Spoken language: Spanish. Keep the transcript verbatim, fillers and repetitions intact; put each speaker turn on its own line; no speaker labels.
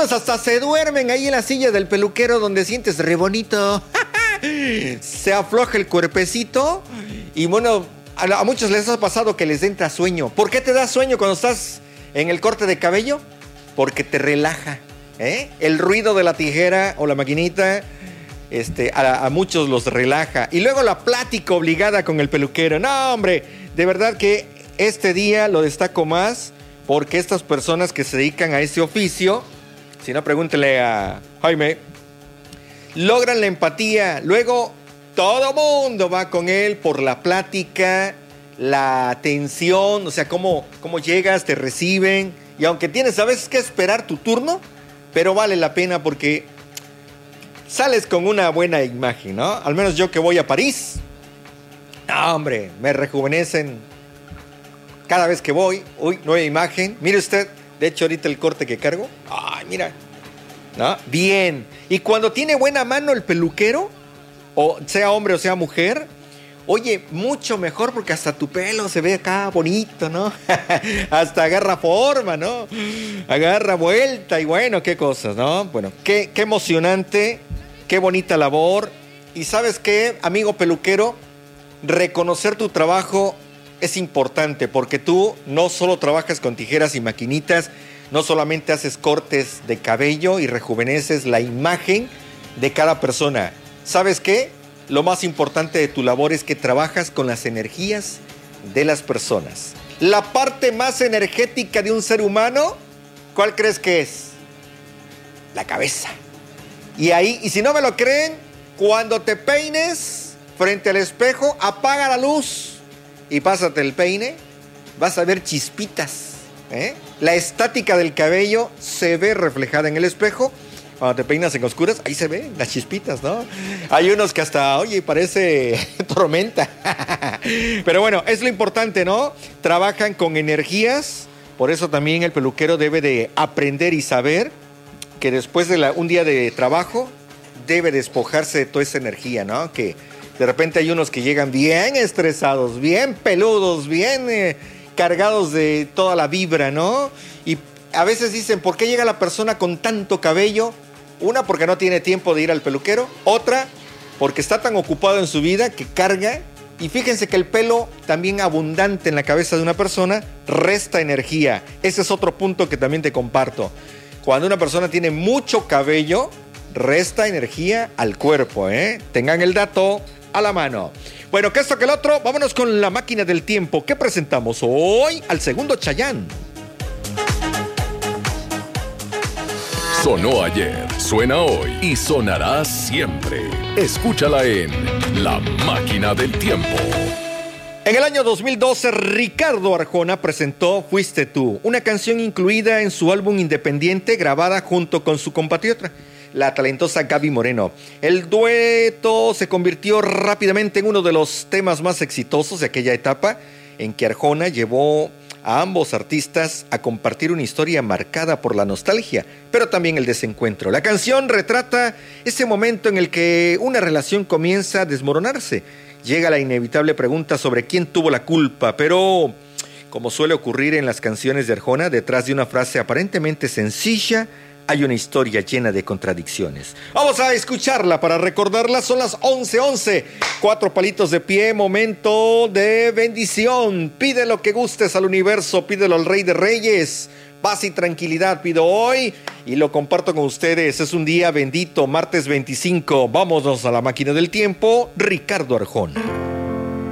Algunos hasta se duermen ahí en la silla del peluquero donde sientes re bonito. Se afloja el cuerpecito y bueno, a, a muchos les ha pasado que les entra sueño. ¿Por qué te da sueño cuando estás en el corte de cabello? Porque te relaja, ¿eh? El ruido de la tijera o la maquinita este, a, a muchos los relaja. Y luego la plática obligada con el peluquero. No, hombre, de verdad que este día lo destaco más porque estas personas que se dedican a ese oficio, si no, pregúntele a Jaime, logran la empatía. Luego todo mundo va con él por la plática, la atención, o sea, cómo, cómo llegas, te reciben. Y aunque tienes a veces que esperar tu turno, pero vale la pena porque sales con una buena imagen, ¿no? Al menos yo que voy a París, no, hombre, me rejuvenecen cada vez que voy. Uy, nueva imagen. Mire usted, de hecho ahorita el corte que cargo, ay, mira, ¿no? Bien. Y cuando tiene buena mano el peluquero, o sea hombre o sea mujer, oye, mucho mejor porque hasta tu pelo se ve acá bonito, ¿no? Hasta agarra forma, ¿no? Agarra vuelta y bueno, qué cosas, ¿no? Bueno, qué, qué emocionante, qué bonita labor. Y ¿sabes qué, amigo peluquero? Reconocer tu trabajo es importante porque tú no solo trabajas con tijeras y maquinitas, no solamente haces cortes de cabello y rejuveneces la imagen de cada persona. ¿Sabes qué? Lo más importante de tu labor es que trabajas con las energías de las personas. La parte más energética de un ser humano, ¿cuál crees que es? La cabeza. Y ahí, y si no me lo creen, cuando te peines frente al espejo, apaga la luz y pásate el peine, vas a ver chispitas, ¿eh? La estática del cabello se ve reflejada en el espejo. Cuando te peinas en oscuras, ahí se ven las chispitas, ¿no? Hay unos que hasta, oye, parece tormenta. Pero bueno, es lo importante, ¿no? Trabajan con energías. Por eso también el peluquero debe de aprender y saber que después de la, un día de trabajo debe despojarse de toda esa energía, ¿no? Que de repente hay unos que llegan bien estresados, bien peludos, bien eh, cargados de toda la vibra, ¿no? Y a veces dicen, ¿por qué llega la persona con tanto cabello? Una, porque no tiene tiempo de ir al peluquero. Otra, porque está tan ocupado en su vida que carga. Y fíjense que el pelo también abundante en la cabeza de una persona resta energía. Ese es otro punto que también te comparto. Cuando una persona tiene mucho cabello, resta energía al cuerpo, ¿eh? Tengan el dato a la mano. Bueno, que esto que el otro, vámonos con la máquina del tiempo. ¿Qué presentamos hoy? Al segundo Chayanne.
Sonó ayer, suena hoy y sonará siempre. Escúchala en La Máquina del Tiempo.
En el año dos mil doce, Ricardo Arjona presentó Fuiste Tú, una canción incluida en su álbum independiente grabada junto con su compatriota, la talentosa Gaby Moreno. El dueto se convirtió rápidamente en uno de los temas más exitosos de aquella etapa, en que Arjona llevó a ambos artistas a compartir una historia marcada por la nostalgia, pero también el desencuentro. La canción retrata ese momento en el que una relación comienza a desmoronarse. Llega la inevitable pregunta sobre quién tuvo la culpa, pero como suele ocurrir en las canciones de Arjona, detrás de una frase aparentemente sencilla hay una historia llena de contradicciones. Vamos a escucharla para recordarla. Son las once once. Cuatro palitos de pie, momento de bendición. Pide lo que gustes al universo, pídelo al Rey de Reyes. Paz y tranquilidad pido hoy y lo comparto con ustedes. Es un día bendito, martes veinticinco. Vámonos a la máquina del tiempo. Ricardo Arjona.